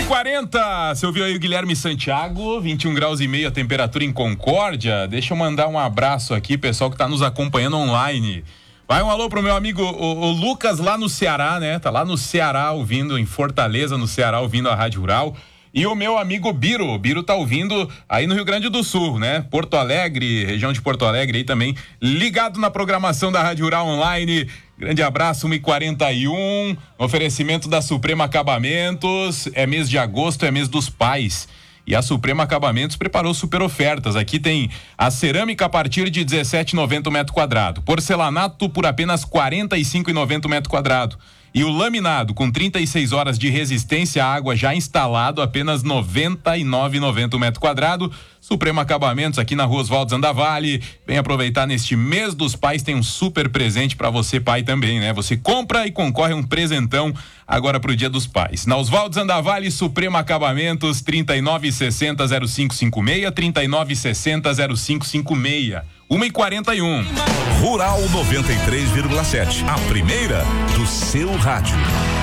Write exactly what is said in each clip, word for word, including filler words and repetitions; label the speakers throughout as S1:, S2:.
S1: e quarenta, você ouviu aí o Guilherme Santiago, vinte e um graus e meio a temperatura em Concórdia. Deixa eu mandar um abraço aqui, pessoal que tá nos acompanhando online. Vai um alô pro meu amigo o, o Lucas lá no Ceará, né? Tá lá no Ceará ouvindo, em Fortaleza, no Ceará, ouvindo a Rádio Rural. E o meu amigo Biro, o Biro tá ouvindo aí no Rio Grande do Sul, né? Porto Alegre, região de Porto Alegre aí também, ligado na programação da Rádio Rural Online. Grande abraço, uma e quarenta e um, oferecimento da Suprema Acabamentos, é mês de agosto, é mês dos pais. E a Suprema Acabamentos preparou super ofertas. Aqui tem a cerâmica a partir de dezessete reais e noventa centavos o metro quadrado. Porcelanato por apenas quarenta e cinco reais e noventa centavos o metro quadrado. E o laminado com trinta e seis horas de resistência à água já instalado, apenas noventa e nove reais e noventa centavos o metro quadrado. Suprema Acabamentos aqui na Rua Oswaldo Zandavalli. Vem aproveitar neste mês dos pais, tem um super presente para você pai também, né? Você compra e concorre a um presentão agora pro Dia dos Pais. Na Oswaldo Zandavalli, Suprema Acabamentos, trinta e nove sessenta zero cinco cinco seis, trinta e nove sessenta zero cinco cinco seis. uma e quarenta e um.
S2: Rural noventa e três vírgula sete, a primeira do seu rádio.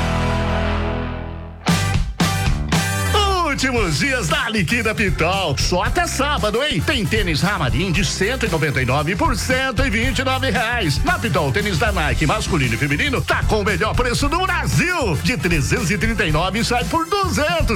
S3: Últimos dias da Liquida Pitol, só até sábado, hein? Tem tênis Ramarim de cento e noventa e nove por cento e vinte e nove reais. Na Pitol, tênis da Nike masculino e feminino tá com o melhor preço do Brasil. De trezentos e trinta e nove sai por duzentos.